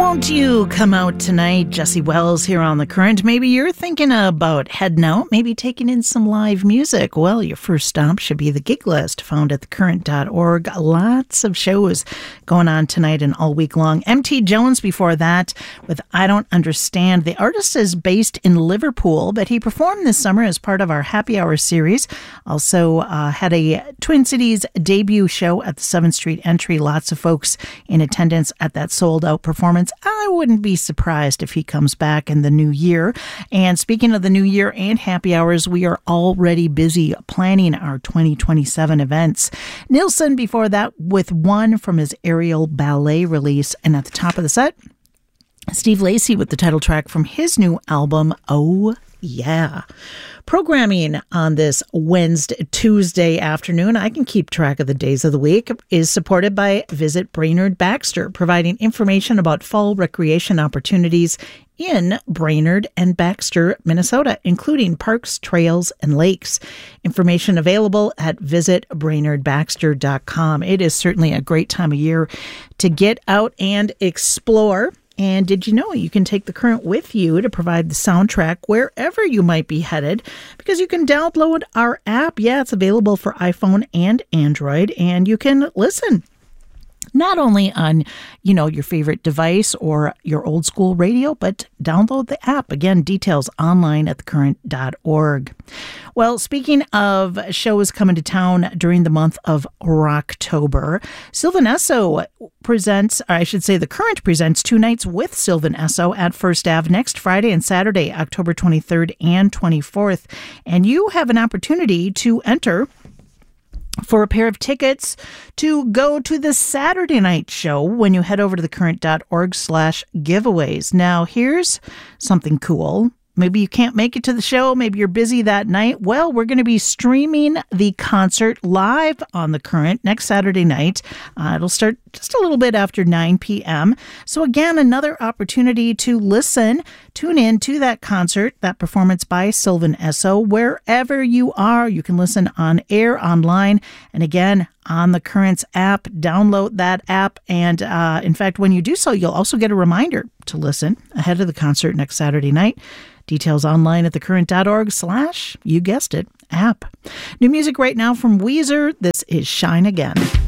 Won't you come out tonight? Jesse Wells here on The Current. Maybe you're thinking about heading out, maybe taking in some live music. Well, your first stop should be the gig list found at thecurrent.org. Lots of shows going on tonight and all week long. MT Jones before that with I Don't Understand. The artist is based in Liverpool, but he performed this summer as part of our Happy Hour series. Also had a Twin Cities debut show at the 7th Street Entry. Lots of folks in attendance at that sold-out performance. I wouldn't be surprised if he comes back in the new year. And speaking of the new year and happy hours, we are already busy planning our 2027 events. Nilsson before that with one from his Aerial Ballet release. And at the top of the set, Steve Lacy with the title track from his new album, Oh Yeah. Programming on this Tuesday afternoon, I can keep track of the days of the week, is supported by Visit Brainerd Baxter, providing information about fall recreation opportunities in Brainerd and Baxter, Minnesota, including parks, trails, and lakes. Information available at visitbrainerdbaxter.com. It is certainly a great time of year to get out and explore. And did you know you can take The Current with you to provide the soundtrack wherever you might be headed? Because you can download our app. Yeah, it's available for iPhone and Android, and you can listen not only on, your favorite device or your old school radio, but download the app. Again, details online at thecurrent.org. Well, speaking of shows coming to town during the month of Rocktober, Sylvan Esso presents, or I should say The Current presents 2 nights with Sylvan Esso at First Ave next Friday and Saturday, October 23rd and 24th. And you have an opportunity to enter for a pair of tickets to go to the Saturday night show when you head over to thecurrent.org/giveaways. Now, here's something cool. Maybe you can't make it to the show. Maybe you're busy that night. Well, we're going to be streaming the concert live on The Current next Saturday night. It'll start just a little bit after 9 p.m. So again, another opportunity to tune in to that concert, that performance by Sylvan Esso. Wherever you are, you can listen on air, online, and again, on The Current's app. Download that app. And in fact, when you do so, you'll also get a reminder to listen ahead of the concert next Saturday night. Details online at thecurrent.org/, you guessed it, app. New music right now from Weezer. This is Shine Again.